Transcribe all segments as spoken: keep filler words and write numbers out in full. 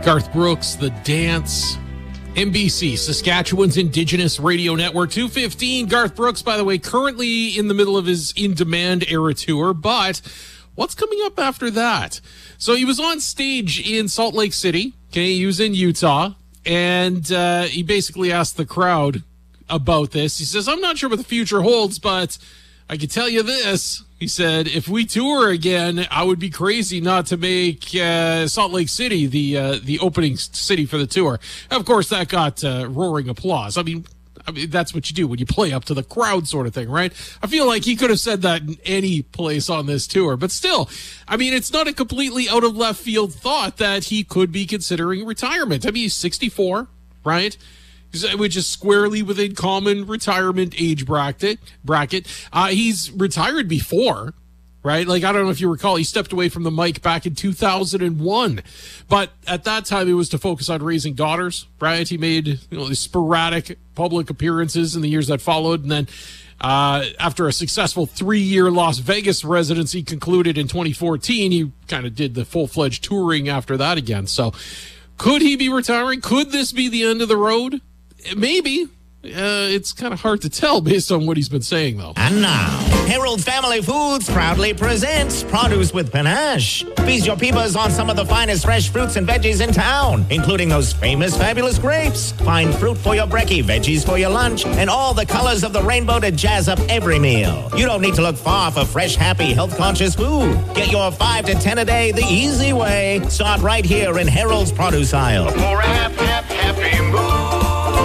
Garth Brooks, The Dance. N B C, Saskatchewan's Indigenous Radio Network. two fifteen, Garth Brooks, by the way, currently in the middle of his In Demand era tour, but what's coming up after that? So he was on stage in Salt Lake City, okay, he was in Utah, and uh, he basically asked the crowd about this. He says, I'm not sure what the future holds, but I can tell you this. He said, if we tour again, I would be crazy not to make uh, Salt Lake City the uh, the opening city for the tour. Of course, that got uh, roaring applause. I mean, I mean, that's what you do when you play up to the crowd sort of thing, right? I feel like he could have said that in any place on this tour. But still, I mean, it's not a completely out of left field thought that he could be considering retirement. I mean, he's sixty-four, right? Which is squarely within common retirement age bracket. Bracket. Uh, he's retired before, right? Like, I don't know if you recall, he stepped away from the mic back in two thousand one. But at that time, it was to focus on raising daughters, right? He made, you know, these sporadic public appearances in the years that followed. And then uh, after a successful three-year Las Vegas residency concluded in twenty fourteen, he kind of did the full-fledged touring after that again. So could he be retiring? Could this be the end of the road? Maybe. Uh, it's kind of hard to tell based on what he's been saying, though. And now, Harold Family Foods proudly presents Produce with Panache. Feast your peepers on some of the finest fresh fruits and veggies in town, including those famous fabulous grapes. Find fruit for your brekkie, veggies for your lunch, and all the colors of the rainbow to jazz up every meal. You don't need to look far for fresh, happy, health-conscious food. Get your five to ten a day the easy way. Start right here in Harold's produce aisle. For a happy, happy, happy mood.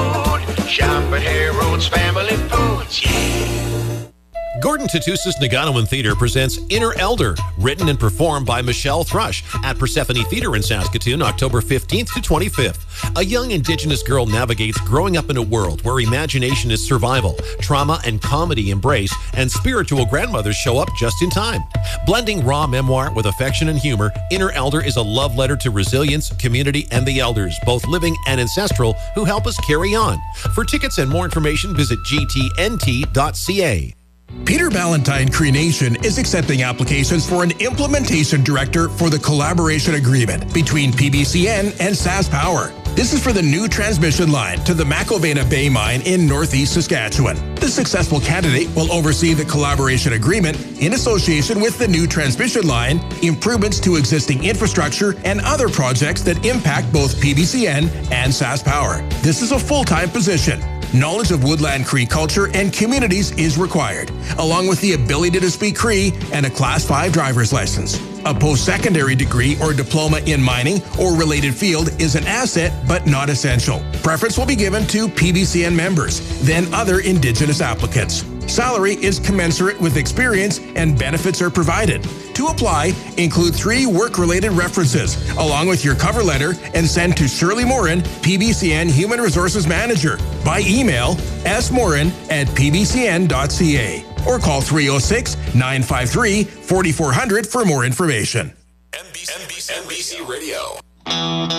Shop at Harold's Family Foods, yeah. Gordon Tatusis Naganoan Theatre presents Inner Elder, written and performed by Michelle Thrush at Persephone Theatre in Saskatoon, October fifteenth to twenty-fifth. A young Indigenous girl navigates growing up in a world where imagination is survival, trauma and comedy embrace, and spiritual grandmothers show up just in time. Blending raw memoir with affection and humor, Inner Elder is a love letter to resilience, community, and the elders, both living and ancestral, who help us carry on. For tickets and more information, visit g t n t dot c a. Peter Ballantyne Cree Nation is accepting applications for an implementation director for the collaboration agreement between P B C N and SaskPower. This is for the new transmission line to the McIlvena Bay Mine in northeast Saskatchewan. The successful candidate will oversee the collaboration agreement in association with the new transmission line, improvements to existing infrastructure, and other projects that impact both P B C N and SaskPower. This is a full-time position. Knowledge of Woodland Cree culture and communities is required, along with the ability to speak Cree and a Class five driver's license. A post-secondary degree or diploma in mining or related field is an asset but not essential. Preference will be given to P B C N members, then other Indigenous applicants. Salary is commensurate with experience and benefits are provided. To apply, include three work-related references, along with your cover letter, and send to Shirley Morin, P B C N Human Resources Manager, by email s morin at p b c n dot c a or call three oh six, nine five three, four four zero zero for more information. N B C, N B C, N B C Radio.